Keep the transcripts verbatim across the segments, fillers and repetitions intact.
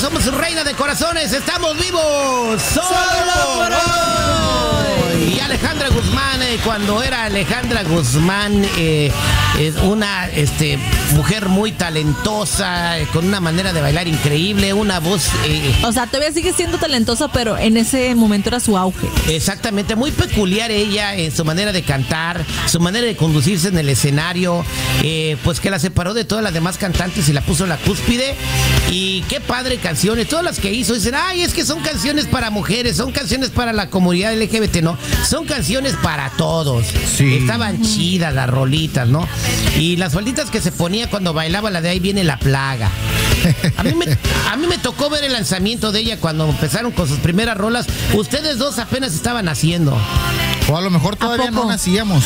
somos reina de corazones, estamos vivos solo por hoy. Y Alejandra Guzmán, eh, cuando era Alejandra Guzmán, eh, es una este, mujer muy talentosa, eh, con una manera de bailar increíble, una voz... Eh, o sea, todavía sigue siendo talentosa, pero en ese momento era su auge. Exactamente, muy peculiar ella en su manera de cantar, su manera de conducirse en el escenario, eh, pues que la separó de todas las demás cantantes y la puso en la cúspide. Y qué padre canciones, todas las que hizo dicen, ay, es que son canciones para mujeres, son canciones para la comunidad L G B T, no, son canciones para todos. Sí. Estaban chidas las rolitas, ¿no? Y las falditas que se ponía cuando bailaba la de Ahí Viene la Plaga. A mí, me, a mí me tocó ver el lanzamiento de ella cuando empezaron con sus primeras rolas. Ustedes dos apenas estaban haciendo. O a lo mejor todavía no nacíamos.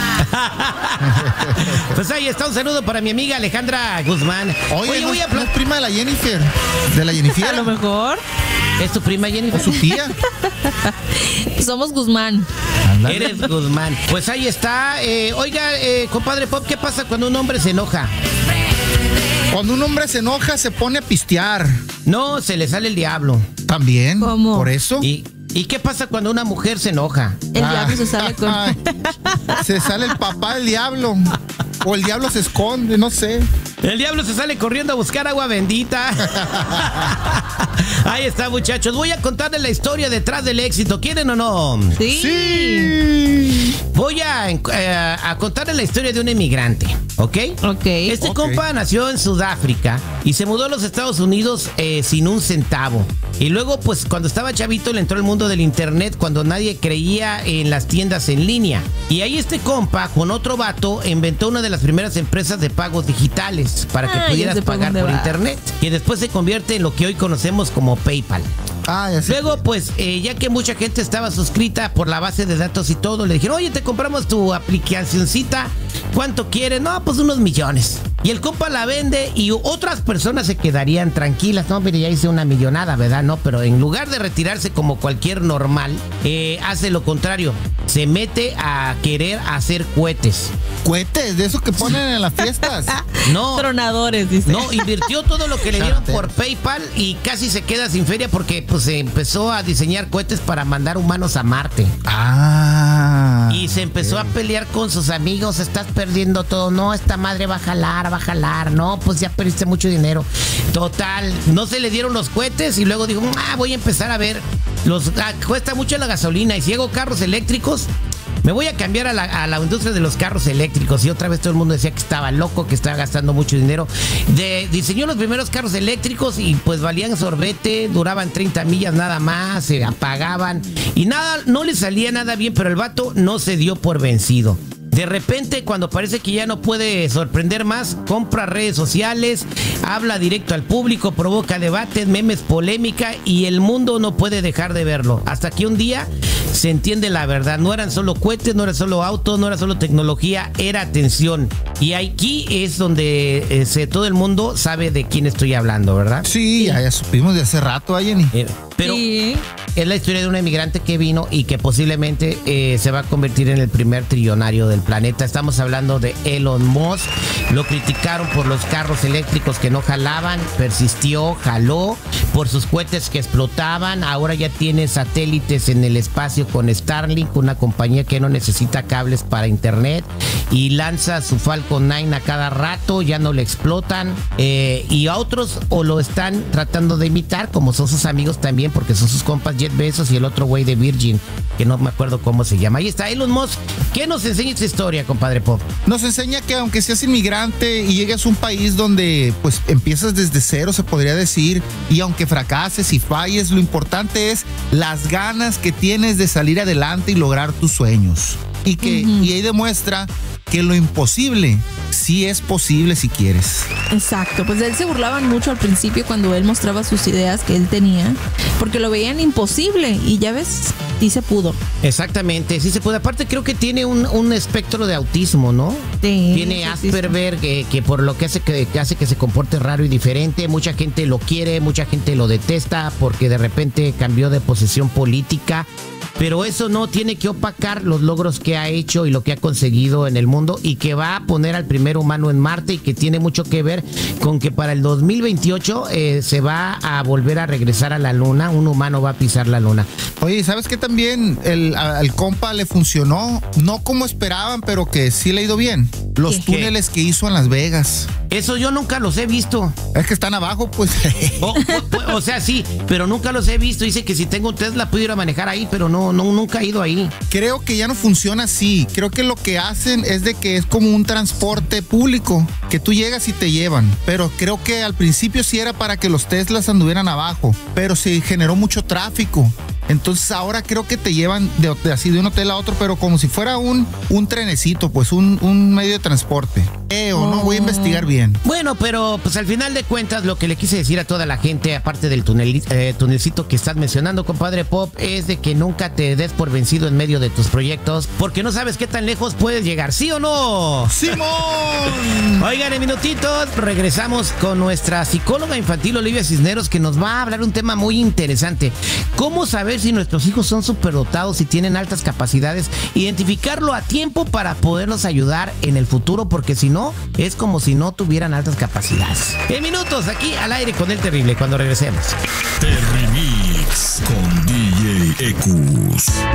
Pues ahí está, un saludo para mi amiga Alejandra Guzmán. Oye, Oye voy a hablar. ¿Es prima de la Jennifer? ¿De la Jennifer? A lo mejor. ¿Es tu prima Jennifer? ¿O su tía? Somos Guzmán. Andale. Eres Guzmán. Pues ahí está. Eh, oiga, eh, compadre Pop, ¿qué pasa cuando un hombre se enoja? Cuando un hombre se enoja, se pone a pistear. No, se le sale el diablo. ¿También? ¿Cómo? ¿Por eso? ¿Y, ¿y qué pasa cuando una mujer se enoja? El ah. diablo se sale con... Se sale el papá del diablo. O el diablo se esconde, no sé. El diablo se sale corriendo a buscar agua bendita. Ahí está, muchachos. Voy a contarles la historia detrás del éxito. ¿Quieren o no? Sí. sí. Voy a, eh, a contarles la historia de un emigrante, ¿ok? Ok. Este okay. compa nació en Sudáfrica y se mudó a los Estados Unidos eh, sin un centavo. Y luego, pues, cuando estaba chavito, le entró al mundo del internet cuando nadie creía en las tiendas en línea. Y ahí este compa, con otro vato, inventó una de las primeras empresas de pagos digitales para que ah, pudieras pagar por va. internet, que después se convierte en lo que hoy conocemos como PayPal. Ah, ya sé. Luego, pues, eh, ya que mucha gente estaba suscrita por la base de datos y todo, le dijeron, oye, te compramos tu aplicacioncita, ¿cuánto quieres? No, pues unos millones. Y el compa la vende y otras personas se quedarían tranquilas. No, mire, ya hice una millonada, ¿verdad? No, pero en lugar de retirarse como cualquier normal, eh, hace lo contrario. Se mete a querer hacer cohetes. ¿Cohetes? ¿De esos que ponen en las fiestas? No. Tronadores, dice. No, invirtió todo lo que le dieron por PayPal y casi se queda sin feria porque pues se empezó a diseñar cohetes para mandar humanos a Marte. Ah. Y se empezó okay. a pelear con sus amigos. Estás perdiendo todo. No, esta madre va a jalar, va a jalar. No, pues ya perdiste mucho dinero. Total, no se le dieron los cohetes y luego dijo, ah, voy a empezar a ver. Los, ah, cuesta mucho la gasolina y si hago carros eléctricos, me voy a cambiar a la, a la industria de los carros eléctricos. Y otra vez todo el mundo decía que estaba loco, que estaba gastando mucho dinero. De, diseñó los primeros carros eléctricos y pues valían sorbete, duraban treinta millas nada más, se apagaban y nada, no le salía nada bien, pero el vato no se dio por vencido. De repente, cuando parece que ya no puede sorprender más, compra redes sociales, habla directo al público, provoca debates, memes, polémica y el mundo no puede dejar de verlo. Hasta que un día se entiende la verdad. No eran solo cohetes, no era solo autos, no era solo tecnología, era atención. Y aquí es donde eh, se, todo el mundo sabe de quién estoy hablando, ¿verdad? Sí, ya, ya supimos de hace rato, ¿eh, Jenny? Eh, pero sí. Es la historia de un emigrante que vino y que posiblemente eh, se va a convertir en el primer trillonario del planeta. Estamos hablando de Elon Musk. Lo criticaron por los carros eléctricos que no jalaban, persistió, jaló, por sus cohetes que explotaban. Ahora ya tiene satélites en el espacio con Starlink, una compañía que no necesita cables para internet, y lanza su Falcon nueve a cada rato, ya no le explotan. Eh, y a otros o lo están tratando de imitar, como son sus amigos también, porque son sus compas Jeff Bezos y el otro güey de Virgin, que no me acuerdo cómo se llama. Ahí está Elon Musk. ¿Qué nos enseña esta historia, compadre Pop? Nos enseña que aunque seas inmigrante y llegues a un país donde pues empiezas desde cero, se podría decir, y aunque fracases y falles, lo importante es las ganas que tienes de salir adelante y lograr tus sueños. Y que uh-huh. y ahí demuestra que lo imposible sí es posible si quieres. Exacto, pues de él se burlaban mucho al principio cuando él mostraba sus ideas que él tenía, porque lo veían imposible y ya ves, sí se pudo. Exactamente, sí se pudo. Aparte creo que tiene un, un espectro de autismo, ¿no? Sí. Tiene sí, Asperger, sí, sí. Que, que por lo que hace que, que hace que se comporte raro y diferente. Mucha gente lo quiere, mucha gente lo detesta porque de repente cambió de posición política. Pero eso no tiene que opacar los logros que ha hecho y lo que ha conseguido en el mundo y que va a poner al primer primer humano en Marte y que tiene mucho que ver con que para el dos mil veintiocho eh, se va a volver a regresar a la Luna, un humano va a pisar la Luna. Oye, ¿sabes qué también el, al compa le funcionó? No como esperaban, pero que sí le ha ido bien. Los ¿Qué? túneles que hizo en Las Vegas. Eso yo nunca los he visto. Es que están abajo, pues. O, o, o sea, sí, pero nunca los he visto. Dice que si tengo un Tesla puedo ir a manejar ahí, pero no, no, nunca he ido ahí. Creo que ya no funciona así. Creo que lo que hacen es de que es como un transporte público, que tú llegas y te llevan. Pero creo que al principio sí era para que los Teslas anduvieran abajo, pero se generó mucho tráfico. Entonces ahora creo que te llevan de, de así de un hotel a otro, pero como si fuera un, un trenecito, pues un, un medio de transporte. Eh, o no, voy a investigar bien. Bueno, pero pues al final de cuentas lo que le quise decir a toda la gente, aparte del tunel, eh, tunelcito que estás mencionando, compadre Pop, es de que nunca te des por vencido en medio de tus proyectos, porque no sabes qué tan lejos puedes llegar, ¿sí o no? ¡Simón! Oigan, en minutitos regresamos con nuestra psicóloga infantil Olivia Cisneros, que nos va a hablar un tema muy interesante. ¿Cómo saber si nuestros hijos son superdotados y tienen altas capacidades? Identificarlo a tiempo para poderlos ayudar en el futuro, porque si no, es como si no tuvieran altas capacidades. En minutos, aquí al aire con El Terrible, cuando regresemos. Terrimix con D J Ecus.